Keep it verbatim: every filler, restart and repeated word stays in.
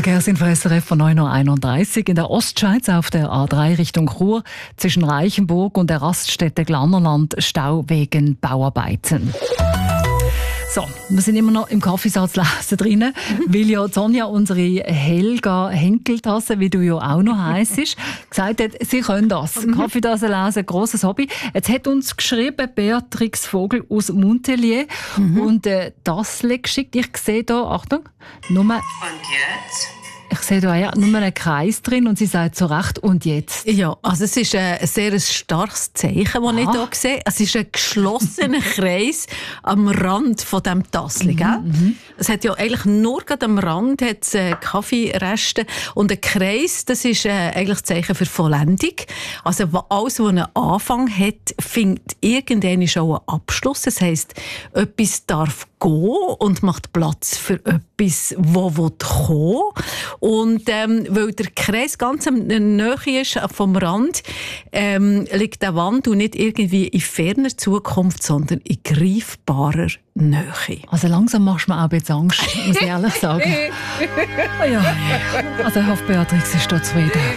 Verkehrsinfo S R F von neun Uhr einunddreißig. In der Ostschweiz auf der A drei Richtung Chur zwischen Reichenburg und der Raststätte Glannerland Stau wegen Bauarbeiten. So, wir sind immer noch im Kaffeesatz lesen drin, weil ja Sonja, unsere Helga Henkeltasse, wie du ja auch noch heisst, gesagt hat, sie können das. Mhm. Kaffeetasse lesen, grosses Hobby. Jetzt hat uns geschrieben Beatrix Vogel aus Montelier mhm. und äh, das geschickt. Ich sehe hier, Achtung, nur... Und jetzt? Ich sehe da ja nur einen Kreis drin und sie sagt zu Recht «und jetzt?». Ja, also es ist ein sehr starkes Zeichen, das ich hier sehe. Es ist ein geschlossener Kreis am Rand von diesem Tassel. Mhm, es hat ja eigentlich nur gerade am Rand hat's, äh, Kaffeereste. Und ein Kreis, das ist äh, eigentlich das Zeichen für Vollendung. Also alles, was einen Anfang hat, findet irgendwann auch einen Abschluss. Das heisst, etwas darf gehen und macht Platz für etwas, das kommen will. Und ähm, weil der Kreis ganz in der Nähe ist vom Rand, ähm, liegt der Wand und nicht irgendwie in ferner Zukunft, sondern in greifbarer Nähe. Also langsam machst du mir auch jetzt Angst, muss ich ehrlich sagen. Oh ja. Also ich hoffe, Beatrix ist da zufrieden.